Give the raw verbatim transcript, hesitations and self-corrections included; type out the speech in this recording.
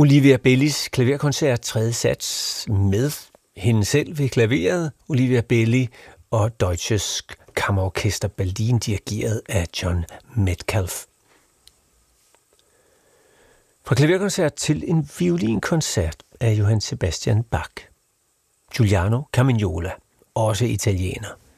Olivia Bellis klaverkoncert, tredje sats, med hende selv ved klaveret, Olivia Belli, og Deutsches Kammerorchester Berlin, dirigeret af John Metcalf. Fra klaverkoncert til en violinkoncert af Johann Sebastian Bach. Giuliano Carmignola, også italiener.